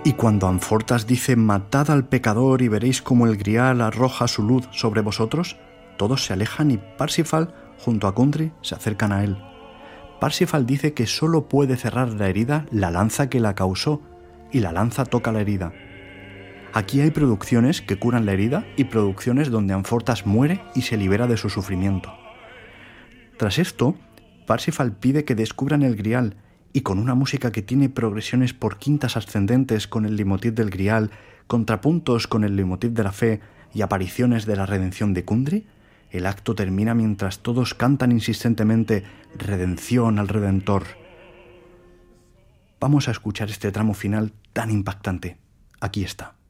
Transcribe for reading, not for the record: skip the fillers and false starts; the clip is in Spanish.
Y cuando Anfortas dice «matad al pecador y veréis cómo el Grial arroja su luz sobre vosotros», todos se alejan y Parsifal, junto a Gundry, se acercan a él. Parsifal dice que solo puede cerrar la herida la lanza que la causó, y la lanza toca la herida. Aquí hay producciones que curan la herida y producciones donde Anfortas muere y se libera de su sufrimiento. Tras esto, Parsifal pide que descubran el Grial, y con una música que tiene progresiones por quintas ascendentes con el leitmotiv del Grial, contrapuntos con el leitmotiv de la fe y apariciones de la redención de Gundry, el acto termina mientras todos cantan insistentemente «Redención al Redentor». Vamos a escuchar este tramo final tan impactante. Aquí está.